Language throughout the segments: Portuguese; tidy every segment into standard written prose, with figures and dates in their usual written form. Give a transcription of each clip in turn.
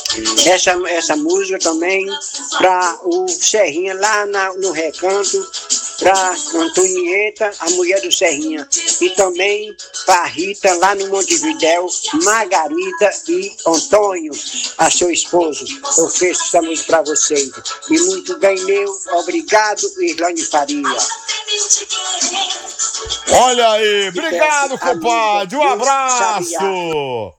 essa música também para o Serrinha lá no Recanto, para Antonieta, a mulher do Serrinha, e também para Rita lá no Montevidéu, Margarida e Antônio, a seu esposo. Eu ofereço essa música para vocês. E muito bem, meu. Obrigado, Irlane Faria. Olha aí, obrigado, compadre. Um abraço.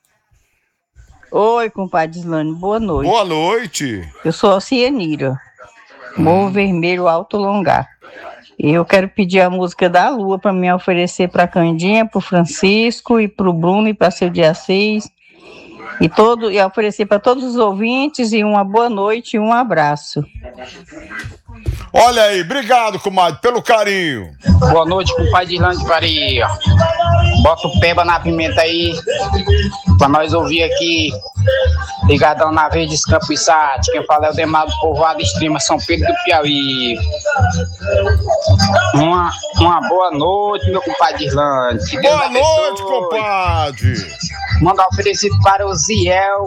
Oi, compadre Islane, boa noite. Boa noite. Eu sou a Cienira, Morro Vermelho Alto Longar. E eu quero pedir a música da Lua para me oferecer para a Candinha, para o Francisco e para o Bruno e para seu dia 6. E oferecer para todos os ouvintes e uma boa noite e um abraço. Olha aí, obrigado, comadre, pelo carinho. Boa noite, compadre Islane Faria. Bota o peba na pimenta aí, pra nós ouvir aqui. Ligadão na Verdes Campo e Sate. Quem fala é o Demar do Povoado Extrema, São Pedro do Piauí. Uma boa noite, meu compadre Islane. Boa noite, compadre. Mandar oferecido para o Ziel,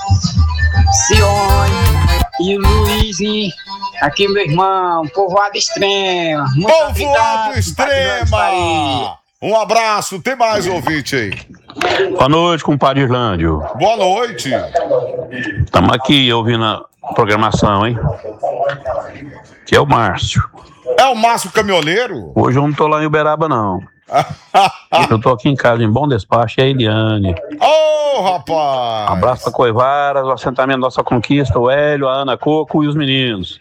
Cione e o Luizinho. Aqui, meu irmão, Povoado Extrema. Povoado Extrema. Um abraço, tem mais ouvinte aí. Boa noite, compadre Islândio. Boa noite. Estamos aqui ouvindo a programação, hein? Que é o Márcio. É o Márcio Caminhoneiro? Hoje eu não tô lá em Uberaba, não. Eu tô aqui em casa, em Bom Despacho, e a Eliane. Ô, rapaz! Um abraço pra Coivaras, o assentamento Nossa Conquista, o Hélio, a Ana Coco e os meninos.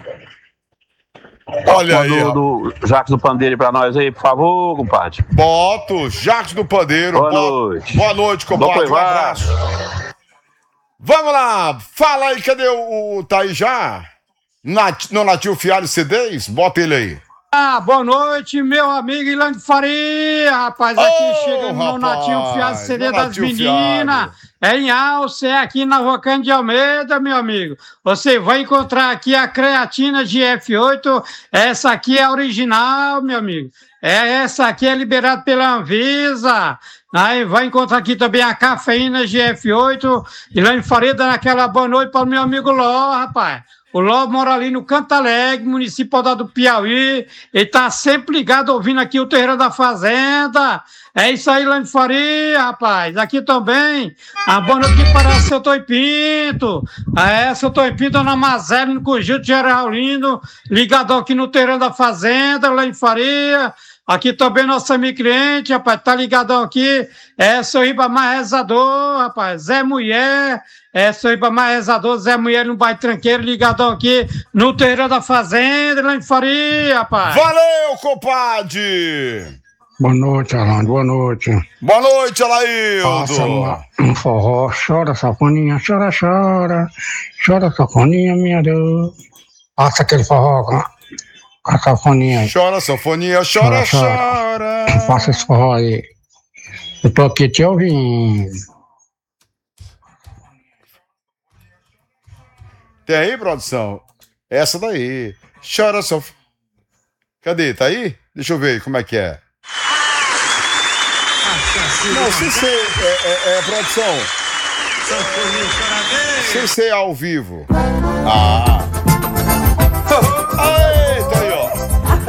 Olha aí, do Jacques do Pandeiro pra nós aí, por favor, compadre. Boto, Jacques do Pandeiro. Boa noite. Boa noite, compadre. Um abraço. Vamos lá, fala aí, cadê o tá aí já? No Nativo Fialho CDs? Bota ele aí. Boa noite, meu amigo Islane Faria, rapaz, aqui chegando no Nativo Fialho CD das meninas, é em Alce, é aqui na Rua Cândido de Almeida, meu amigo. Você vai encontrar aqui a creatina GF8, essa aqui é original, meu amigo. Essa aqui é liberada pela Anvisa. Aí vai encontrar aqui também a cafeína GF8, Islane Faria dando aquela boa noite para o meu amigo Ló, rapaz. O Ló mora ali no Canto Alegre, município do Piauí. Ele tá sempre ligado, ouvindo aqui o Terreiro da Fazenda. É isso aí, Islane Faria, rapaz. Aqui também, a boa noite para seu Toy Pinto. Seu Toy Pinto, Dona Mazeli, no Conjunto Geraldino, ligado aqui no Terreiro da Fazenda, Islane Faria. Aqui também nosso amigo cliente, rapaz, tá ligadão aqui. Seu Ribamar Rezador, rapaz, Zé Mulher. Seu Ribamar Rezador, Zé Mulher no bairro Tranqueiro, ligadão aqui no Terreiro da Fazenda, Islane Faria, rapaz. Valeu, compadre! Boa noite, Arlando, boa noite. Boa noite, Alaildo. Passa um forró, chora, safoninha, chora, chora. Chora, safoninha, minha Deus. Passa aquele forró com a safoninha aí. Chora, safoninha, chora, chora. Passa esse forró aí. Eu tô aqui te ouvindo. Tem aí, produção? Essa daí. Chora, safoninha. Cadê? Tá aí? Deixa eu ver como é que é. Não, sem ser produção. Sem ser ao vivo. Eita aí, ó.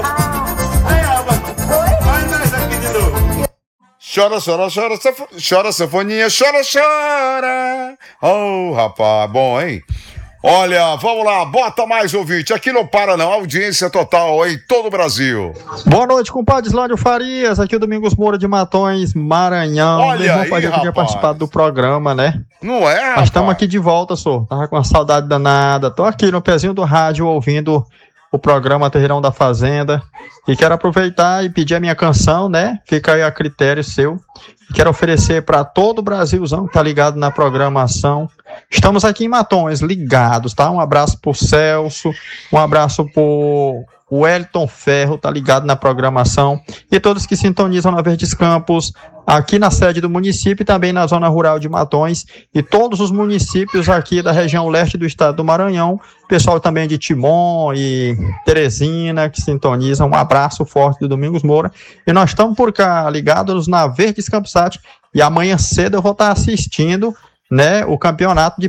Chora, chora, chora, chora, sanfoninha, chora, chora. Oh, rapaz, bom, hein? Olha, vamos lá, bota mais ouvinte. Aqui não para não, audiência total em todo o Brasil. Boa noite, compadre Islândio Farias. Aqui é o Domingos Moura de Matões, Maranhão. Olha aí, rapaz. Tinha participado do programa, né? Não é, rapaz? Mas estamos aqui de volta, senhor. Tava com uma saudade danada. Tô aqui no pezinho do rádio ouvindo o programa Terreirão da Fazenda. E quero aproveitar e pedir a minha canção, né? Fica aí a critério seu. Quero oferecer para todo o Brasilzão que tá ligado na programação. Estamos aqui em Matões, ligados, tá? Um abraço pro Celso, um abraço pro Wellington Ferro, tá ligado na programação. E todos que sintonizam na Verdes Campos, aqui na sede do município e também na zona rural de Matões. E todos os municípios aqui da região leste do estado do Maranhão. Pessoal também de Timon e Teresina que sintonizam. Um abraço forte do Domingos Moura. E nós estamos por cá ligados na Verdes Campos. E amanhã cedo eu vou estar assistindo, né, o campeonato de